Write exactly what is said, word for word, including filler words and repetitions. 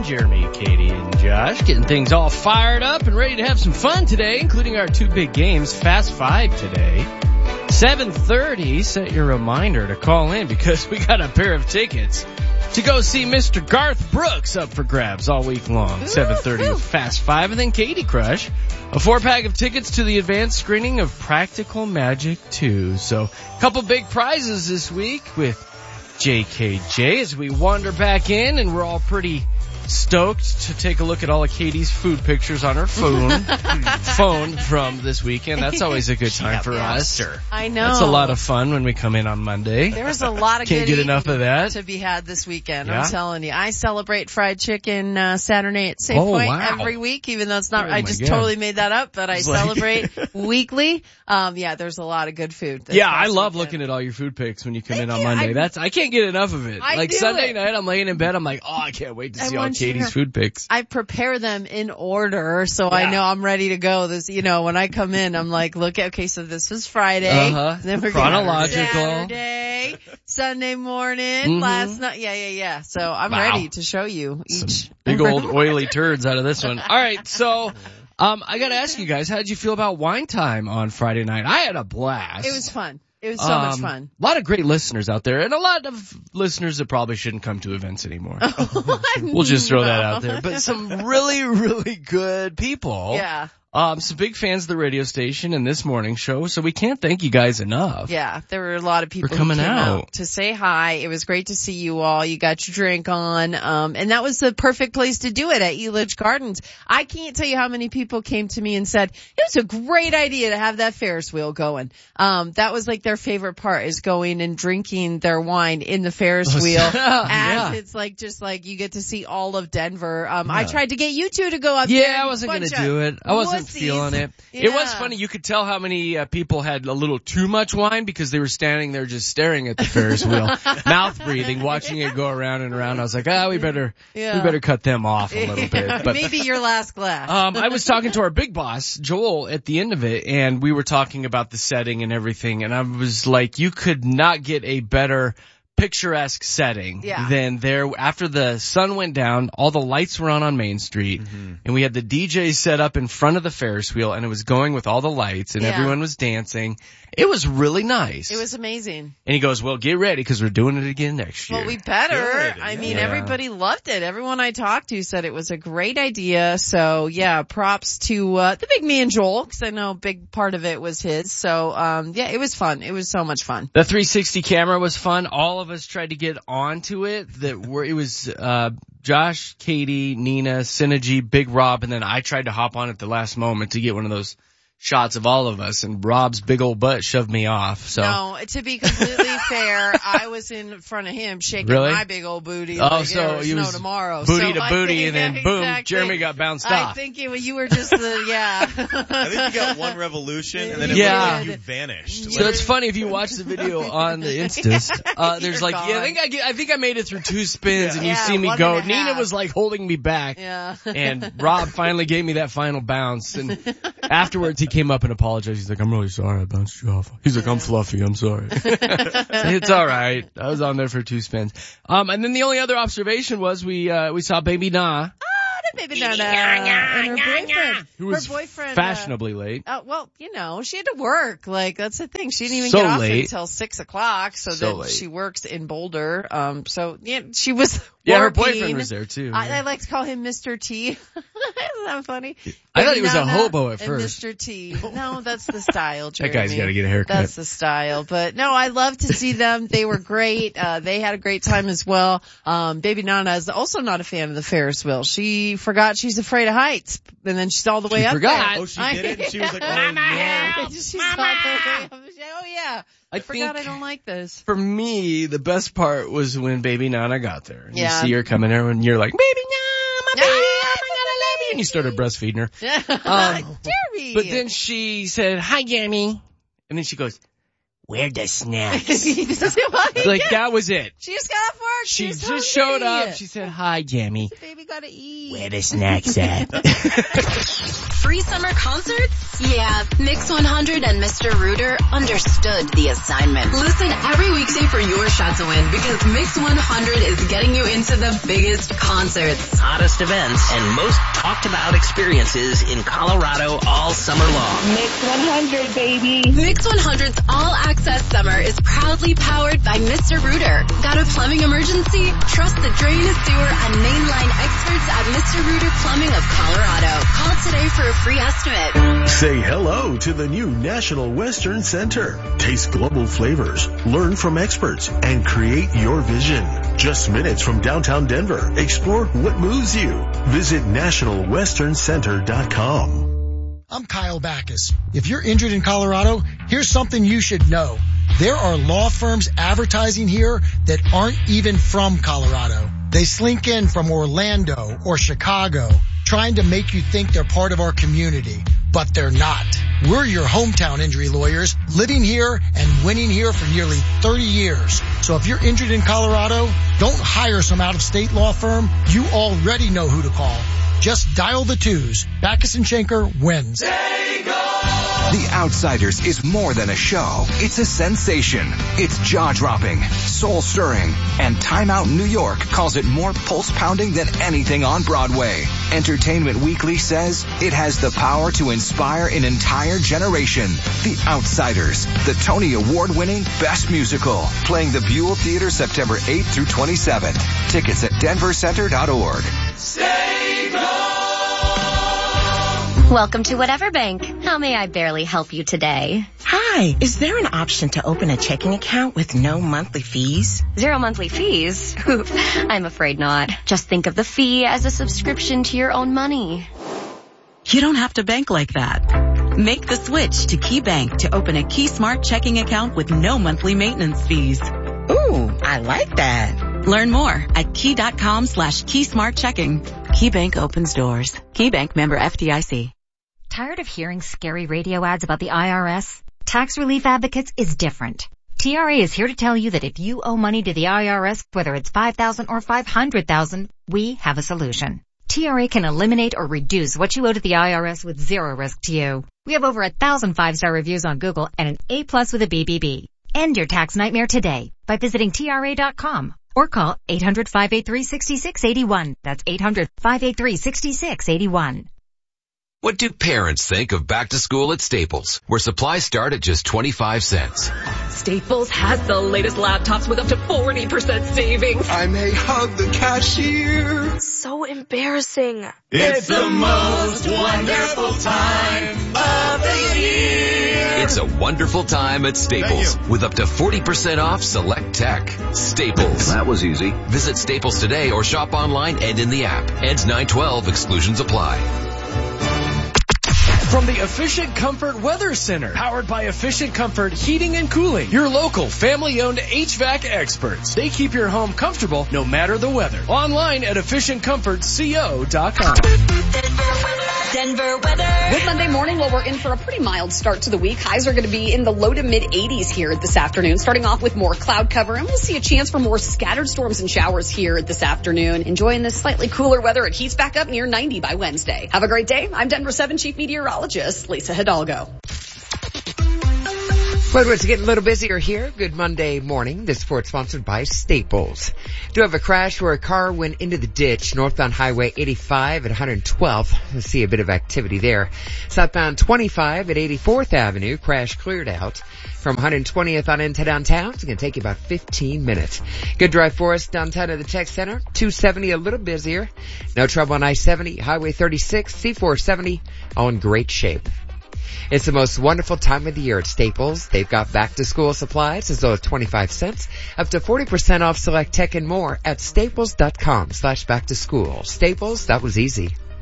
morning. Jeremy, Katie, and Josh getting things all fired up and ready to have some fun today, including our two big games. Fast Five today. seven thirty, set your reminder to call in because we got a pair of tickets to go see Mister Garth Brooks up for grabs all week long. seven thirty with Fast Five, and then Katie Crush, a four-pack of tickets to the advanced screening of Practical Magic two. So, a couple big prizes this week with J K J as we wander back in, and we're all pretty stoked to take a look at all of Katie's food pictures on her phone phone from this weekend. That's always a good time for us. I know. That's a lot of fun when we come in on Monday. There's a lot of Can't good get enough of that. to be had this weekend. Yeah? I'm telling you. I celebrate fried chicken uh, Saturday at Safeway Oh, wow. every week, even though it's not, Oh, I my just God. totally made that up, but I It's like- celebrate weekly. Um, yeah, there's a lot of good food. this Yeah, I past love weekend. looking at all your food pics when you come Thank in on you. Monday. I- That's I can't get enough of it. I like do Sunday it. night, I'm laying in bed. I'm like, oh, I can't wait to I see all want you Katie's to- food pics. I prepare them in order, so Yeah. I know I'm ready to go. This, you know, when I come in, I'm like, look, okay, so this was Friday. Uh-huh. Then we're Chronological. Saturday, Sunday morning, Mhm. last night. Yeah, yeah, yeah. So I'm Wow. ready to show you each. Some big old oily turds out of this one. All right, so um, I got to ask you guys, how did you feel about wine time on Friday night? I had a blast. It was fun. It was so much Um, fun. A lot of great listeners out there, and a lot of listeners that probably shouldn't come to events anymore. We'll just throw that out there. But some really, really good people. Yeah. Um, some big fans of the radio station and this morning show, so we can't thank you guys enough. Yeah, there were a lot of people For coming who came out. out to say hi. It was great to see you all. You got your drink on, um, and that was the perfect place to do it at Elitch Gardens. I can't tell you how many people came to me and said it was a great idea to have that Ferris wheel going. Um, that was like their favorite part, is going and drinking their wine in the Ferris wheel. As Yeah. it's like just like you get to see all of Denver. Um, I Yeah. tried to get you two to go up Yeah, there. I wasn't Bunch gonna of do it. I wasn't wussies. feeling it. It was Yeah. funny. You could tell how many uh, people had a little too much wine because they were standing there just staring at the Ferris wheel, mouth breathing, watching it go around and around. I was like, ah, we better, Yeah. we better cut them off a little bit. But Maybe your last glass. um, I was talking to our big boss, Joel, at the end of it, and we were talking about the setting and everything, and I was like, you could not get a better picturesque setting Yeah. than there. After the sun went down, all the lights were on on Main Street, and we had the D J set up in front of the Ferris wheel, and it was going with all the lights, and Yeah. everyone was dancing. It was really nice. It was amazing. And he goes, well, get ready, because we're doing it again next year. Well, we better. Good, I mean, yeah. everybody loved it. Everyone I talked to said it was a great idea. So yeah, props to, uh, the big man Joel, cause I know a big part of it was his. So, um, yeah, it was fun. It was so much fun. The three sixty camera was fun. All of us tried to get onto it. That were it was uh Josh, Katie, Nina, Synergy, Big Rob, and then I tried to hop on at the last moment to get one of those shots of all of us, and Rob's big old butt shoved me off. So No, to be completely fair, I was in front of him shaking Really? my big old booty. Oh, like, so there was it no was tomorrow. booty So to I booty, think- and then yeah, boom, exactly. Jeremy got bounced I off. think it, you were just the, yeah. I think you got one revolution, and then it Yeah. looked like you vanished. So it's funny if you watch the video on the Instas. Uh, there's You're like, yeah, I gone. think I, get, I think I made it through two spins, and you Yeah, see me one go. and a Nina half. was like holding me back. Yeah. And Rob finally gave me that final bounce. And afterwards, he came up and apologized. He's like, I'm really sorry I bounced you off. He's like, I'm fluffy. I'm sorry. It's all right. I was on there for two spins. Um, and then the only other observation was we, uh, we saw Baby Na, Baby Nana and her boyfriend. who was her boyfriend, uh, fashionably late. Uh, well, you know, she had to work. Like, that's the thing. She didn't even So get off late. until six o'clock. So, So then late. she works in Boulder. Um, so yeah, she was Yeah, her working. boyfriend was there too. I, I like to call him Mister T. Isn't that funny? I thought he was a Nana hobo at and first. Mister T. No, that's the style, That Jeremy. guy's got to get a haircut. That's the style. But no, I love to see them. They were great. Uh, they had a great time as well. Um, Baby Nana is also not a fan of the Ferris wheel. She forgot she's afraid of heights. And then she's all the way She up forgot. there. Oh, she did it? She was like, oh, no. She's all the way up. Oh yeah. I I forgot think- I don't like this. For me, the best part was when Baby Nana got there. And Yeah. You see her coming there and you're like, Baby Nana, my baby, oh my God, I love you. And you started breastfeeding her. Um, Jeremy. But then she said, hi, Jeremy. And then she goes, where the snacks? He doesn't want to Like, get- that was it. She just got off work. She She's just showed hungry. up. She said, hi, Jamie. Baby gotta eat. Where the snacks at? Free summer concerts? Yeah, Mix one hundred and Mister Rooter understood the assignment. Listen every weekday for your shot to win because Mix one hundred is getting you into the biggest concerts. Hottest events and most talked about experiences in Colorado all summer long. Mix one hundred, baby. Mix one hundred's All Access Summer is proudly powered by Mister Rooter. Got a plumbing emergency? Trust the drain, sewer, and mainline experts at Mister Rooter Plumbing of Colorado. Call today for a free estimate. Say hello to the new National Western Center. Taste global flavors, learn from experts, and create your vision. Just minutes from downtown Denver. Explore what moves you. Visit national western center dot com. I'm Kyle Backus. If you're injured in Colorado, here's something you should know. There are law firms advertising here that aren't even from Colorado. They slink in from Orlando or Chicago, trying to make you think they're part of our community, but they're not. We're your hometown injury lawyers, living here and winning here for nearly thirty years. So if you're injured in Colorado, don't hire some out-of-state law firm. You already know who to call. Just dial the twos. Backus and Schenker wins. The Outsiders is more than a show. It's a sensation. It's jaw-dropping, soul-stirring, and Time Out New York calls it more pulse-pounding than anything on Broadway. Entertainment Weekly says it has the power to inspire an entire generation. The Outsiders, the Tony Award-winning Best Musical, playing the Buell Theater September eighth through twenty-seventh. Tickets at denver center dot org. Welcome to Whatever Bank. How may I barely help you today? Hi, is there an option to open a checking account with no monthly fees? Zero monthly fees? I'm afraid not. Just think of the fee as a subscription to your own money. You don't have to bank like that. Make the switch to Key Bank to open a Key Smart checking account with no monthly maintenance fees. Ooh, I like that. Learn more at key.com slash Key Smart Checking. Key Bank opens doors. Key Bank member F D I C. Tired of hearing scary radio ads about the I R S? Tax Relief Advocates is different. T R A is here to tell you that if you owe money to the I R S, whether it's five thousand dollars or five hundred thousand dollars, we have a solution. T R A can eliminate or reduce what you owe to the I R S with zero risk to you. We have over a thousand five-star reviews on Google and an A plus with a B B B. End your tax nightmare today by visiting T R A dot com or call eight hundred, five eight three, six six eight one. That's eight hundred, five eight three, six six eight one. What do parents think of back to school at Staples, where supplies start at just twenty-five cents? Staples has the latest laptops with up to forty percent savings. I may hug the cashier. So embarrassing. It's the most wonderful time of the year. It's a wonderful time at Staples with up to forty percent off select tech. Staples. That was easy. Visit Staples today or shop online and in the app. Ends nine twelve. Exclusions apply. From the Efficient Comfort Weather Center, powered by Efficient Comfort Heating and Cooling, your local family-owned H V A C experts. They keep your home comfortable no matter the weather. Online at efficient comfort co dot com. Denver weather. Good Monday morning. Well, we're in for a pretty mild start to the week. Highs are going to be in the low to mid eighties here this afternoon, starting off with more cloud cover, and we'll see a chance for more scattered storms and showers here this afternoon. Enjoying this slightly cooler weather. It heats back up near ninety by Wednesday. Have a great day. I'm Denver seven Chief Meteorologist Lisa Hidalgo. Well, it's getting a little busier here. Good Monday morning. This report sponsored by Staples. Do have a crash where a car went into the ditch northbound Highway eighty-five at one hundred twelfth. You'll see a bit of activity there. Southbound twenty-five at eighty-fourth Avenue. Crash cleared out. From one hundred twentieth on into downtown, it's going to take you about fifteen minutes. Good drive for us downtown at the Tech Center. two seventy, a little busier. No trouble on I seventy, Highway thirty-six, C four seventy, all in great shape. It's the most wonderful time of the year at Staples. They've got back-to-school supplies as low as twenty-five cents, up to forty percent off select tech and more at staples dot com slash back to school. Staples, that was easy.